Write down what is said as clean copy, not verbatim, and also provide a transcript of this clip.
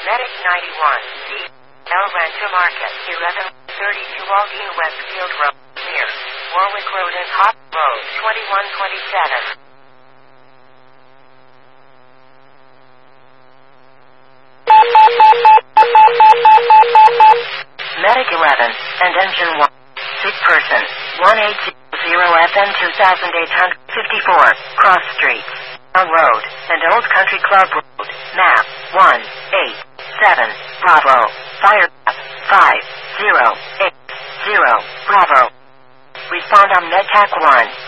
Medic 91, D. El Rancho Market, 1132 Aldine Westfield Road, near Warwick Road and Hop Road, 2127. Medic 11, and Engine 1. Sick person, 1800 FN 2854, Cross Street, Town Road, and Old Country Club Road, map 187, Bravo, fire map 5080, Bravo. Respond on MedTac 1.